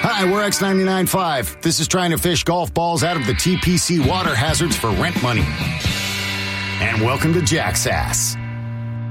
Hi, we're X99.5. This is trying to fish golf balls out of the TPC water hazards for rent money. And welcome to Jack's Ass.